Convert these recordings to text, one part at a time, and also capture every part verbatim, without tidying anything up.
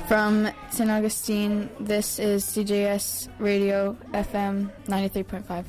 From Saint Augustine, this is C J S Radio F M ninety-three point five.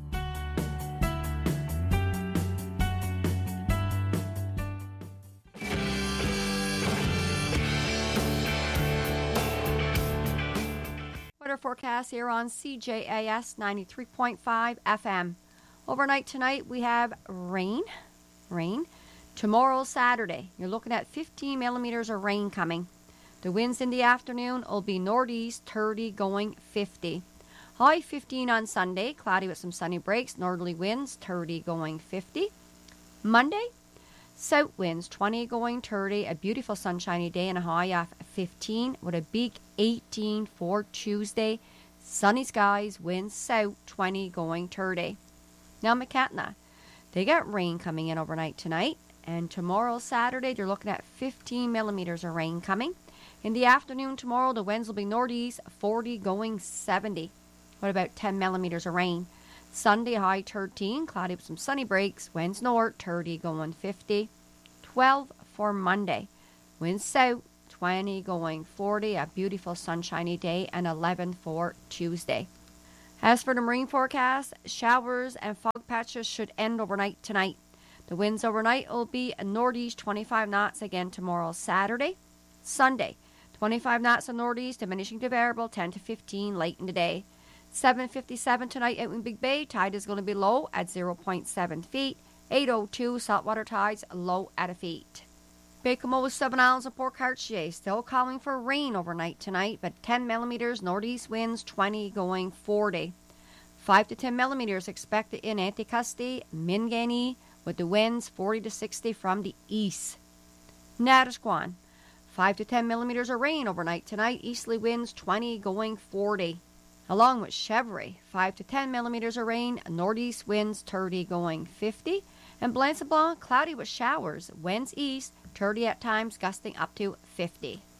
Weather forecast here on C J A S ninety-three point five F M. Overnight tonight we have rain. Rain. Tomorrow, Saturday, you're looking at fifteen millimeters of rain coming. The winds in the afternoon will be northeast, thirty going fifty. High fifteen on Sunday, cloudy with some sunny breaks, northerly winds, thirty going fifty. Monday, south winds, twenty going thirty, a beautiful sunshiny day and a high of fifteen with a big eighteen for Tuesday. Sunny skies, winds south, twenty going thirty. Now McCatna, they got rain coming in overnight tonight, and tomorrow, Saturday, they're looking at fifteen millimeters of rain coming. In the afternoon tomorrow, the winds will be northeast, forty going seventy. What about ten millimeters of rain? Sunday, high thirteen, cloudy with some sunny breaks, winds north, thirty going fifty. twelve for Monday, winds south, twenty going forty, a beautiful sunshiny day, and eleven for Tuesday. As for the marine forecast, showers and fog patches should end overnight tonight. The winds overnight will be a northeast twenty-five knots again tomorrow, Saturday. Sunday, twenty-five knots in northeast, diminishing to variable ten to fifteen late in the day. seven fifty-seven tonight out in Big Bay. Tide is going to be low at zero point seven feet. eight oh two saltwater tides low at a feet. Baie-Comeau, Seven Islands, and Port Cartier still calling for rain overnight tonight, but ten millimeters northeast winds, twenty going forty. five to ten millimeters expected in Anticosti, Minganee, with the winds forty to sixty from the east. Natisquan, five to ten millimeters of rain overnight tonight, easterly winds twenty going forty. Along with Chevrolet, five to ten millimeters of rain, northeast winds thirty going fifty. And Blanc-Sablon, cloudy with showers, winds east, thirty at times, gusting up to fifty.